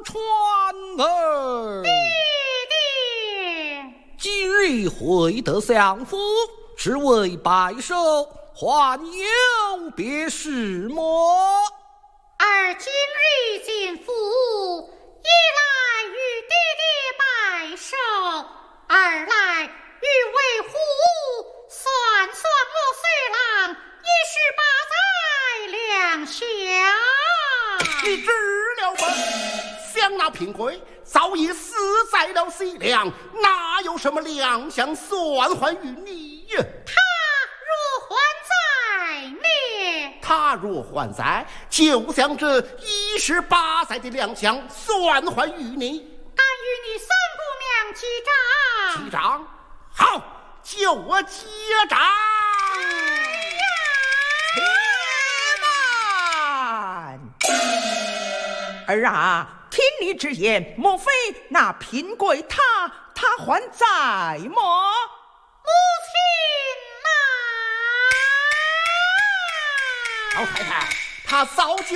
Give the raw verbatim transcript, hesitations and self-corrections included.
传儿。 爹爹， 今日会得相府，是为拜寿，还有别事么？ 儿今日进府，一来与爹爹拜寿，二来与为虎算算我岁郎一十八载两相。 你知了吗？想那平贵早已死在了西凉，哪有什么两相算还与你呀？ 他若还在呢？ 他若还在，就将这一十八载的两相算还与你。 敢与你三姑娘击掌？ 击掌，好，就我接掌。 儿啊，听你之言，莫非那贫贵他他还在么？ 母亲老太太，他早就